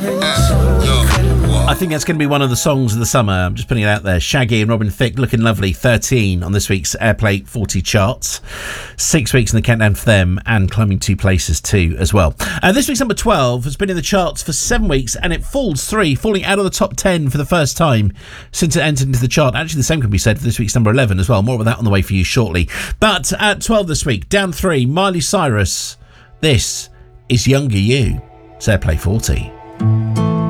I think that's going to be one of the songs of the summer. I'm just putting it out there. Shaggy and Robin Thicke, Looking Lovely, 13 on this week's Airplay 40 charts. 6 weeks in the countdown for them, and climbing 2 places too as well. This week's number 12 has been in the charts for 7 weeks, and it falls 3, falling out of the top 10 for the first time since it entered into the chart. Actually, the same can be said for this week's number 11 as well. More of that on the way for you shortly. But at 12 this week, down 3, Miley Cyrus. This is Younger You. It's Airplay 40.